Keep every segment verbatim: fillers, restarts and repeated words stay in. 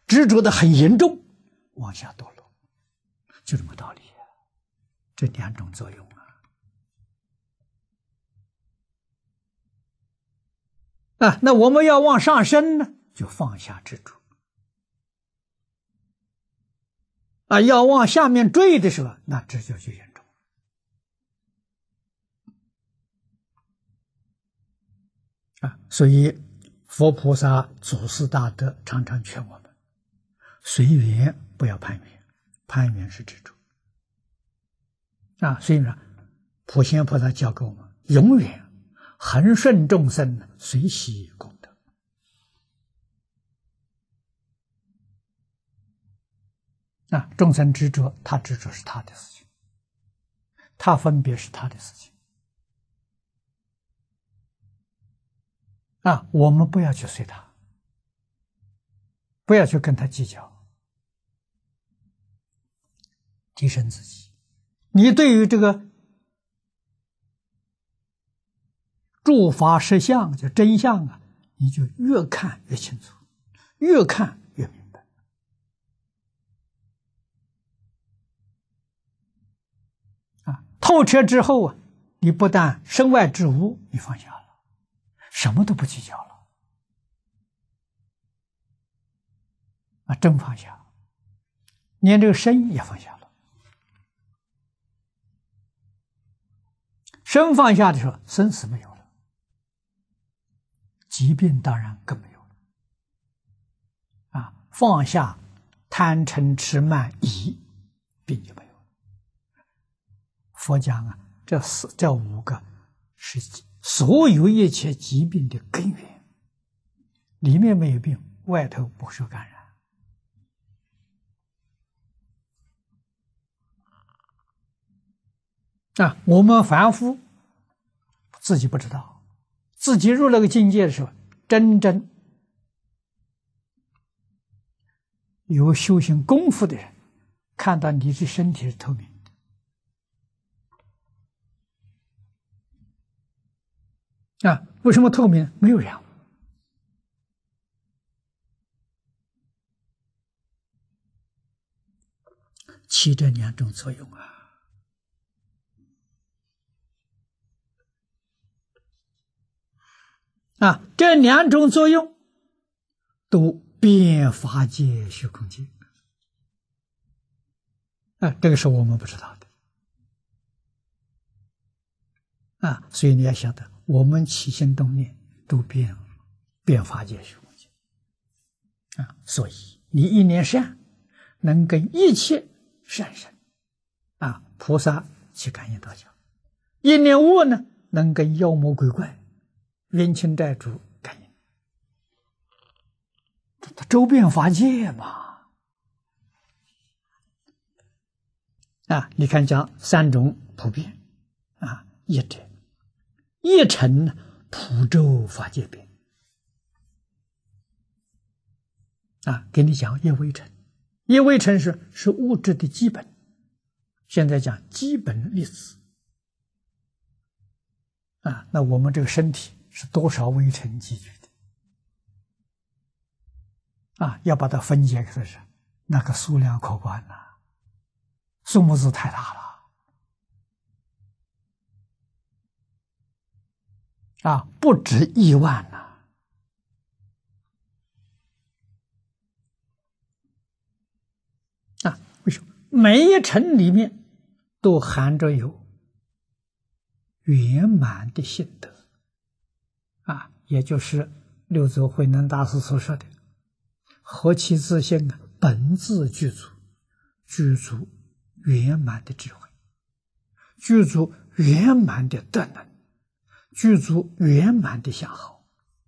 执着的很严重，往下堕落，就这么道理。这两种作用啊。啊，那我们要往上升呢，就放下执着。啊，要往下面坠的时候，那执着就严重。啊，所以佛菩萨、祖师大德常常劝我们：随缘不要攀缘，攀缘是执着。啊，所以呢，普贤菩萨教给我们，永远恒顺众生，随喜功德。啊，众生执着，他执着是他的事情，他分别是他的事情。啊，我们不要去随他，不要去跟他计较，提升自己。你对于这个诸法实相，就真相啊，你就越看越清楚，越看越明白。啊，透彻之后啊，你不但身外之物你放下了，什么都不计较了，啊，真放下，连这个身也放下了。身放下的时候，生死没有了，疾病当然更没有了。啊，放下贪嗔痴慢疑，病就没有了。佛讲啊，这四这五个是所有一切疾病的根源，里面没有病，外头不受感染。啊，我们凡夫自己不知道，自己入那个境界的时候，真正有修行功夫的人，看到你的身体是透明的。啊，为什么透明？没有染污。起这两种作用啊。啊，这两种作用都遍法界虚空界。啊，这个是我们不知道的。啊，所以你要晓得，我们起心动念都遍遍法界虚空界。啊，所以你一念善，能跟一切善生，啊，菩萨去感应道交；一念恶呢，能跟妖魔鬼怪、冤亲债主感应。它周遍法界嘛。啊，你看讲三种普遍，啊，一者一尘普周法界遍。啊，给你讲一微尘，一微尘是是物质的基本，现在讲基本粒子。啊，那我们这个身体是多少微尘积聚的？啊，要把它分解开是那个数量可观呐、啊，数目字太大了。啊，不止亿万呐、啊！啊，为什么？每一尘里面都含着有圆满的性德，啊，也就是六祖慧能大师所说的“何其自性啊，本自具足，具足圆满的智慧，具足圆满的德能，具足圆满的相好”。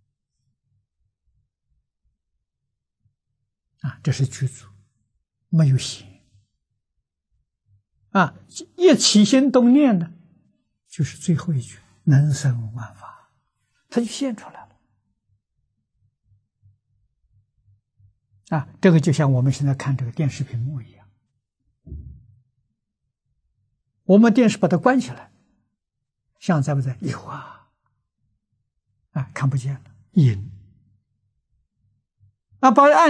啊，这是具足，没有显。啊，一起心动念的，就是最后一句“能生万法”，它就现出来了。啊，这个就像我们现在看这个电视屏幕一样，我们电视把它关起来，像在不在？有啊，啊，看不见了，影。啊，把按